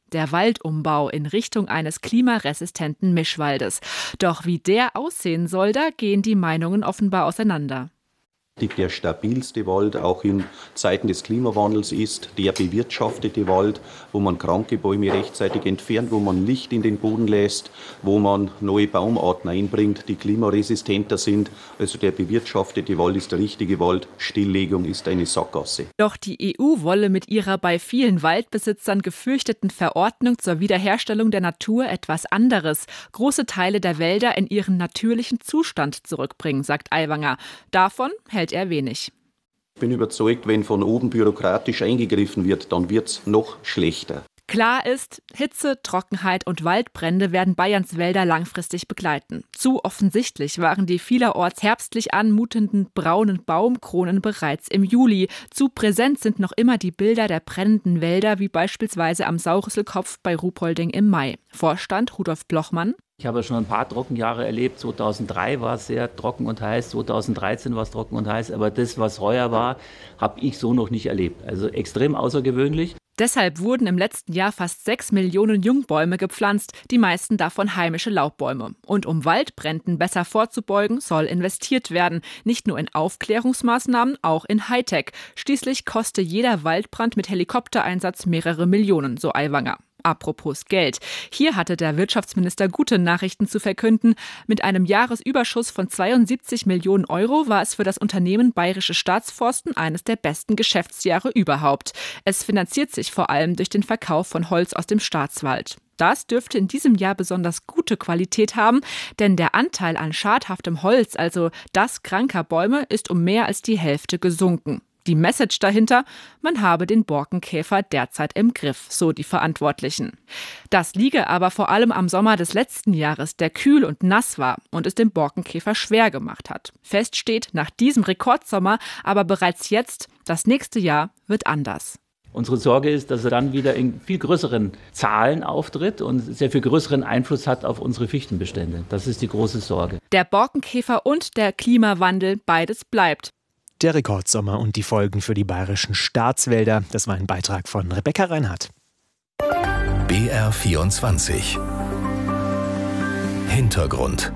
der Waldumbau in Richtung eines klimaresistenten Mischwaldes. Doch wie der aussehen soll, da gehen die Meinungen offenbar auseinander. Der stabilste Wald auch in Zeiten des Klimawandels ist der bewirtschaftete Wald, wo man kranke Bäume rechtzeitig entfernt, wo man Licht in den Boden lässt, wo man neue Baumarten einbringt, die klimaresistenter sind. Also der bewirtschaftete Wald ist der richtige Wald. Stilllegung ist eine Sackgasse. Doch die EU wolle mit ihrer bei vielen Waldbesitzern gefürchteten Verordnung zur Wiederherstellung der Natur etwas anderes. Große Teile der Wälder in ihren natürlichen Zustand zurückbringen, sagt Aiwanger. Davon hält er wenig. Ich bin überzeugt, wenn von oben bürokratisch eingegriffen wird, dann wird es noch schlechter. Klar ist, Hitze, Trockenheit und Waldbrände werden Bayerns Wälder langfristig begleiten. Zu offensichtlich waren die vielerorts herbstlich anmutenden braunen Baumkronen bereits im Juli. Zu präsent sind noch immer die Bilder der brennenden Wälder, wie beispielsweise am Saurisselkopf bei Ruhpolding im Mai. Vorstand Rudolf Blochmann: Ich habe schon ein paar Trockenjahre erlebt. 2003 war es sehr trocken und heiß, 2013 war es trocken und heiß. Aber das, was heuer war, habe ich so noch nicht erlebt. Also extrem außergewöhnlich. Deshalb wurden im letzten Jahr fast 6 Millionen Jungbäume gepflanzt, die meisten davon heimische Laubbäume. Und um Waldbränden besser vorzubeugen, soll investiert werden. Nicht nur in Aufklärungsmaßnahmen, auch in Hightech. Schließlich koste jeder Waldbrand mit Helikoptereinsatz mehrere Millionen, so Aiwanger. Apropos Geld. Hier hatte der Wirtschaftsminister gute Nachrichten zu verkünden. Mit einem Jahresüberschuss von 72 Millionen Euro war es für das Unternehmen Bayerische Staatsforsten eines der besten Geschäftsjahre überhaupt. Es finanziert sich vor allem durch den Verkauf von Holz aus dem Staatswald. Das dürfte in diesem Jahr besonders gute Qualität haben, denn der Anteil an schadhaftem Holz, also das kranker Bäume, ist um mehr als die Hälfte gesunken. Die Message dahinter: man habe den Borkenkäfer derzeit im Griff, so die Verantwortlichen. Das liege aber vor allem am Sommer des letzten Jahres, der kühl und nass war und es dem Borkenkäfer schwer gemacht hat. Fest steht nach diesem Rekordsommer aber bereits jetzt, das nächste Jahr wird anders. Unsere Sorge ist, dass er dann wieder in viel größeren Zahlen auftritt und sehr viel größeren Einfluss hat auf unsere Fichtenbestände. Das ist die große Sorge. Der Borkenkäfer und der Klimawandel, beides bleibt. Der Rekordsommer und die Folgen für die bayerischen Staatswälder. Das war ein Beitrag von Rebecca Reinhardt. BR24 Hintergrund.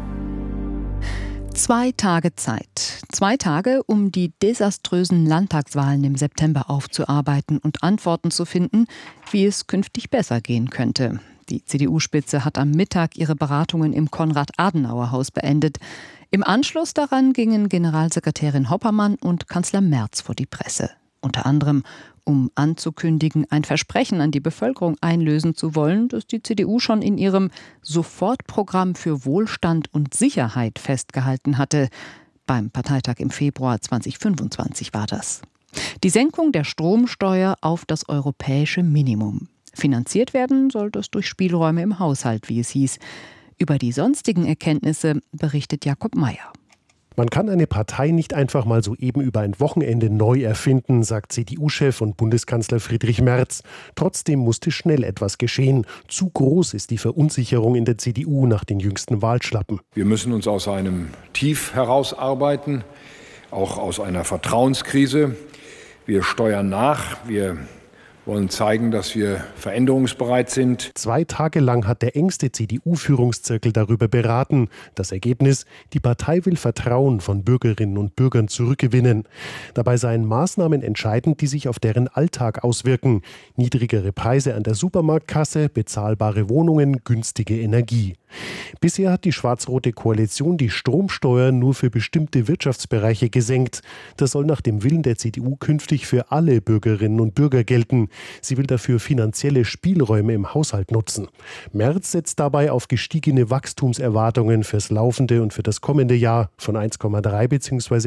2 Tage Zeit. 2 Tage, um die desaströsen Landtagswahlen im September aufzuarbeiten und Antworten zu finden, wie es künftig besser gehen könnte. Die CDU-Spitze hat am Mittag ihre Beratungen im Konrad-Adenauer-Haus beendet. Im Anschluss daran gingen Generalsekretärin Hoppermann und Kanzler Merz vor die Presse. Unter anderem, um anzukündigen, ein Versprechen an die Bevölkerung einlösen zu wollen, das die CDU schon in ihrem Sofortprogramm für Wohlstand und Sicherheit festgehalten hatte. Beim Parteitag im Februar 2025 war das. Die Senkung der Stromsteuer auf das europäische Minimum. Finanziert werden soll das durch Spielräume im Haushalt, wie es hieß. Über die sonstigen Erkenntnisse berichtet Jakob Mayer. Man kann eine Partei nicht einfach mal so eben über ein Wochenende neu erfinden, sagt CDU-Chef und Bundeskanzler Friedrich Merz. Trotzdem musste schnell etwas geschehen. Zu groß ist die Verunsicherung in der CDU nach den jüngsten Wahlschlappen. Wir müssen uns aus einem Tief herausarbeiten, auch aus einer Vertrauenskrise. Wir steuern nach, wir wollen zeigen, dass wir veränderungsbereit sind. 2 Tage lang hat der engste CDU-Führungszirkel darüber beraten. Das Ergebnis: die Partei will Vertrauen von Bürgerinnen und Bürgern zurückgewinnen. Dabei seien Maßnahmen entscheidend, die sich auf deren Alltag auswirken. Niedrigere Preise an der Supermarktkasse, bezahlbare Wohnungen, günstige Energie. Bisher hat die schwarz-rote Koalition die Stromsteuer nur für bestimmte Wirtschaftsbereiche gesenkt. Das soll nach dem Willen der CDU künftig für alle Bürgerinnen und Bürger gelten. Sie will dafür finanzielle Spielräume im Haushalt nutzen. Merz setzt dabei auf gestiegene Wachstumserwartungen fürs laufende und für das kommende Jahr von 1,3 bzw.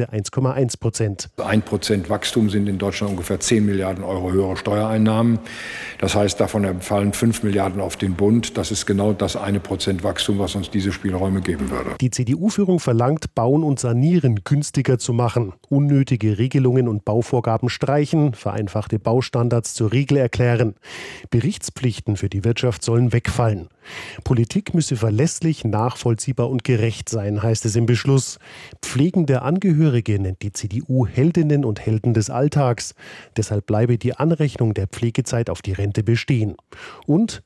1,1%. 1% Wachstum sind in Deutschland ungefähr 10 Milliarden Euro höhere Steuereinnahmen. Das heißt, davon fallen 5 Milliarden auf den Bund. Das ist genau das 1% Wachstum, was uns diese Spielräume geben würde. Die CDU-Führung verlangt, Bauen und Sanieren günstiger zu machen. Unnötige Regelungen und Bauvorgaben streichen, vereinfachte Baustandards zur Regel erklären. Berichtspflichten für die Wirtschaft sollen wegfallen. Politik müsse verlässlich, nachvollziehbar und gerecht sein, heißt es im Beschluss. Pflegende Angehörige nennt die CDU Heldinnen und Helden des Alltags. Deshalb bleibe die Anrechnung der Pflegezeit auf die Rente bestehen. Und